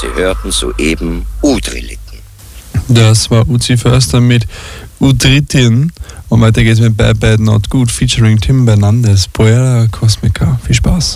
Sie hörten soeben Udrilitten. Das war Uzi Förster mit Udritin. Und weiter geht's mit Bad Bad Not Good featuring Tim Bernandes, Poeira Cosmica. Viel Spaß.